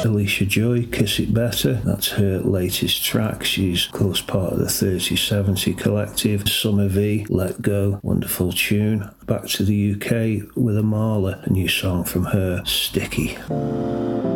Alicia Joy, Kiss It Better. That's her latest track. She's, of course, part of the 3070 collective. Summer V, Let Go, wonderful tune. Back to the UK with Amala, a new song from her, Sticky.